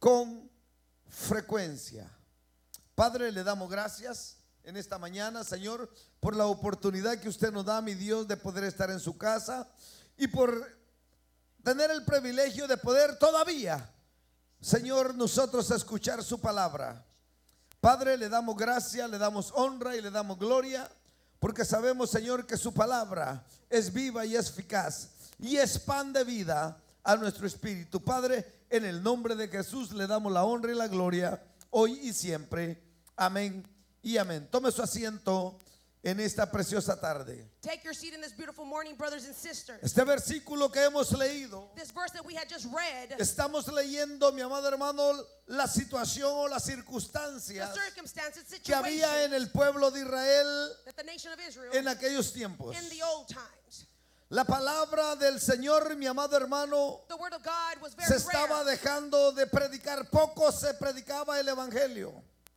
con frecuencia. Padre, le damos gracias en esta mañana, Señor, por la oportunidad que usted nos da, mi Dios, de poder estar en su casa y por tener el privilegio de poder todavía, Señor, nosotros escuchar su palabra. Padre, le damos gracias, le damos honra y le damos gloria, porque sabemos, Señor, que su palabra es viva y es eficaz y es pan de vida a nuestro espíritu. Padre, en el nombre de Jesús le damos la honra y la gloria hoy y siempre. Amén y amén. Tome su asiento en esta preciosa tarde. Take your seat in this beautiful morning, brothers and sisters. Este versículo que hemos leído, This verse that we had just read, estamos leyendo, mi amado hermano, la situación o las the circunstancias circumstances, que había en el pueblo de Israel that the nation of Israel en aquellos tiempos. in the old times. La palabra del Señor, mi amado hermano, The word of God was se very estaba rare. dejando de predicar. Poco se predicaba el evangelio.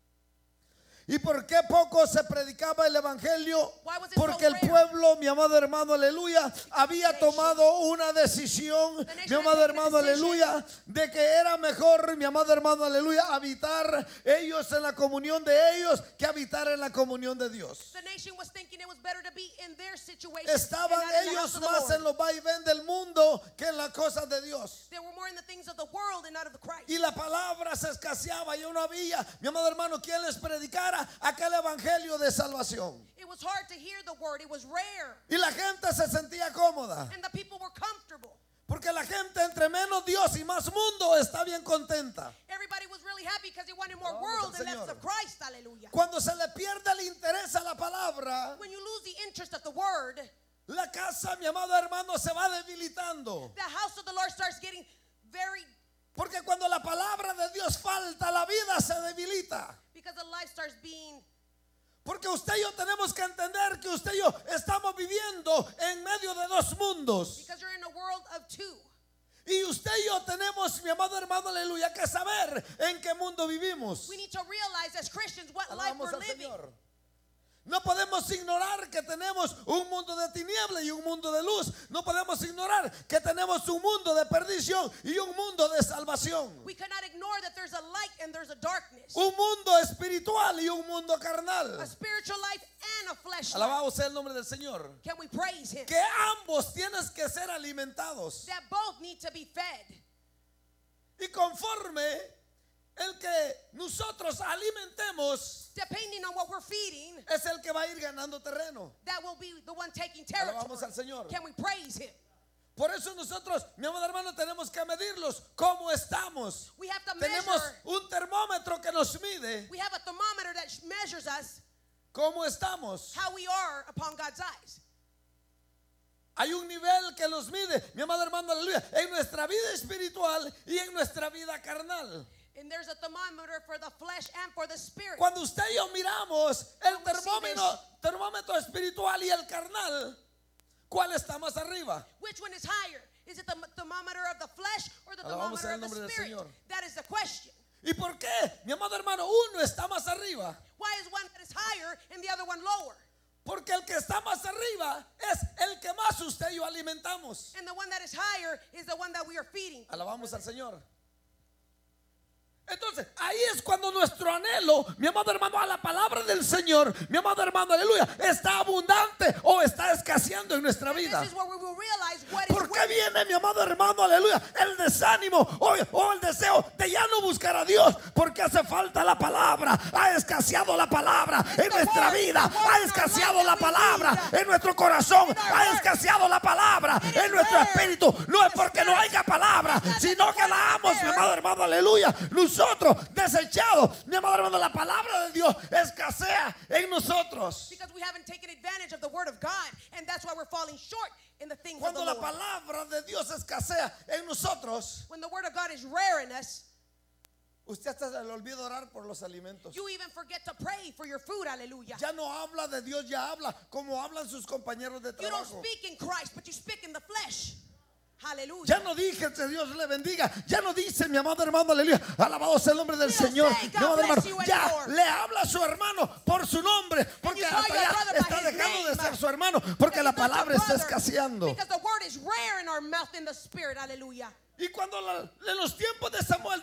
¿Y por qué poco se predicaba el evangelio? Why was it Porque so el rare? pueblo, mi amado hermano, aleluya, había tomado una decisión, mi amado hermano, aleluya, de que era mejor, mi amado hermano, aleluya, habitar ellos en la comunión de ellos que habitar en la comunión de Dios. The nation was thinking it was better to be in their situation. Estaban and not in the ellos house of the más Lord. en los vaivén del mundo que en las cosas de Dios. They were more in the things of the world and not of the Christ. Y la palabra se escaseaba y no había, mi amado hermano, quien les predicara aquel evangelio de salvación. It was hard to hear the word. It was rare. Y la gente se sentía cómoda, And the people were comfortable. porque la gente entre menos Dios y más mundo está bien contenta. Everybody was really happy because they wanted more Alabamos world al and less Señor. of Christ. Hallelujah. Cuando se le pierde el interés a la palabra, When you lose the interest of the word, la casa, mi amado hermano, se va debilitando. the house of the Lord starts getting very, Porque cuando la palabra de Dios falta, la vida se debilita. because the life starts being, Porque usted y yo tenemos que entender que usted y yo estamos viviendo en medio de dos mundos. because you're in a world of two. Y usted y yo tenemos, mi amado hermano, aleluya, que saber en qué mundo vivimos. We need to realize as Christians what life Alabamos we're al living. Señor. No podemos ignorar que tenemos un mundo de tiniebla y un mundo de luz. No podemos ignorar que tenemos un mundo de perdición y un mundo de salvación. We cannot ignore that there's a light and there's a darkness, Un mundo espiritual y un mundo carnal. a spiritual life and a flesh life. Alabado sea el nombre del Señor. Can we praise Him? Que ambos tienes que ser alimentados. That both need to be fed. Y conforme el que nosotros alimentemos Depending on what we're feeding, es el que va a ir ganando terreno. that will be the one taking Alabamos territory. al Señor. Can we praise Him? Por eso nosotros, mi amado hermano, tenemos que medirlos cómo estamos. We have to Tenemos measure. un termómetro que nos mide We have a thermometer that measures us cómo estamos. how we are upon God's eyes. Hay un nivel que nos mide, mi amado hermano, aleluya, en nuestra vida espiritual y en nuestra vida carnal. And there's a thermometer for the flesh and for the spirit. Cuando usted y yo miramos el When we see termómetro espiritual y el carnal, ¿cuál está más arriba? Which one is higher? Is it the thermometer of the flesh or the Alabamos thermometer el of nombre the del spirit? Señor. That is the question. ¿Y por qué, mi amado hermano, uno está más arriba? Why is one that is higher and the other one lower? Porque el que está más arriba es el que más usted y yo alimentamos. And the one that is higher is the one that we are feeding. Alabamos al Señor. Entonces, ahí es cuando nuestro anhelo, mi amado hermano, a la palabra del Señor, mi amado hermano, aleluya, está abundante o está escaseando en nuestra vida. This is where we will realize what is ¿Por qué winning. viene, mi amado hermano, aleluya, el desánimo o el deseo de ya no buscar a Dios? Porque hace falta la palabra. Ha escaseado la palabra en nuestra vida. Ha escaseado la palabra en nuestro corazón. Ha escaseado la palabra en nuestro espíritu. No es porque no haya palabra, sino que la amos, mi amado hermano, aleluya. Nosotros desechados, mi amado hermano, la palabra de Dios escasea en nosotros. Because we haven't taken advantage of the word of God, and that's why we're falling short in the things of Cuando the la Lord. palabra de Dios escasea en nosotros, When the word of God is rare in us, usted hasta se le olvida orar por los alimentos. you even forget to pray for your food. Hallelujah. Ya no habla de Dios, ya habla como hablan sus compañeros de You don't trabajo. speak in Christ, but you speak in the flesh. Hallelujah. Ya no dije que Dios le bendiga. Ya no dice mi amado hermano, aleluya. Alabado sea el nombre del You don't Señor. say, Mi God amado hermano, bless you ya anymore. le habla a su hermano por su nombre. Porque you call hasta your ya brother by está his dejando de name. ser su hermano. Porque la Because he's not your palabra está brother. escaseando. Because the word is rare in our mouth in the spirit. Hallelujah. Y cuando en los tiempos de Samuel